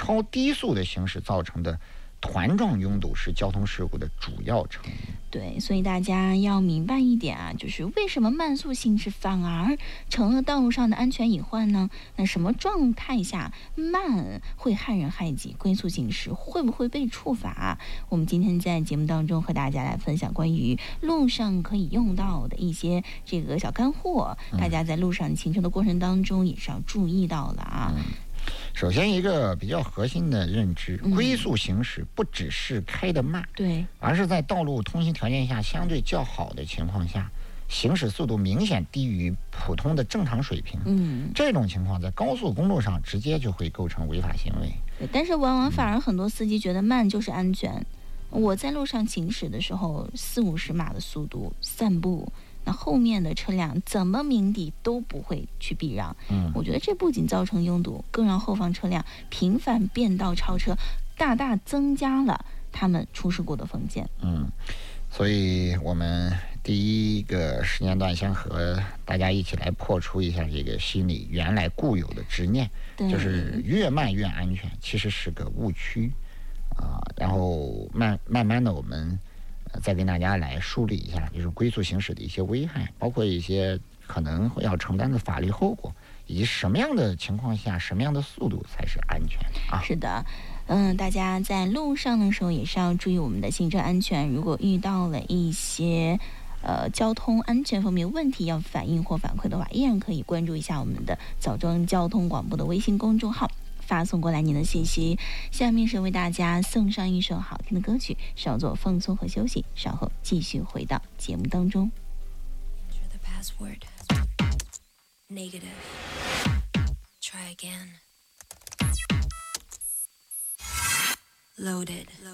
超低速的行驶造成的团状拥堵是交通事故的主要成因。 对，所以大家要明白一点啊，就是为什么慢速行驶反而成了道路上的安全隐患呢？那什么状态下慢会害人害己？龟速行驶会不会被处罚？我们今天在节目当中和大家来分享关于路上可以用到的一些这个小干货，大家在路上行车的过程当中也是要注意到的啊。 首先，一个比较核心的认知，龟速行驶不只是开得慢， 对， 而是在道路通行条件下相对较好的情况下，行驶速度明显低于普通的正常水平。这种情况在高速公路上直接就会构成违法行为。 对，但是往往反而很多司机觉得慢就是安全。我在路上行驶的时候，40-50码的速度散步，那后面的车辆怎么鸣笛都不会去避让。我觉得这不仅造成拥堵，更让后方车辆频繁变道超车，大大增加了他们出事故的风险。 所以我们第一个时间段先和大家一起来破除一下这个心里原来固有的执念，就是越慢越安全，其实是个误区然后慢慢的我们再跟大家来梳理一下，就是龟速行驶的一些危害，包括一些可能会要承担的法律后果，以及什么样的情况下什么样的速度才是安全啊？ 是的，大家在路上的时候也是要注意我们的行车安全。如果遇到了一些交通安全方面问题要反映或反馈的话，依然可以关注一下我们的枣庄交通广播的微信公众号，发送过来您的信息。下面是为大家送上一首好听的歌曲，稍作放松和休息，稍后继续回到节目当中。 Enter the password. Negative. Try again. Loaded.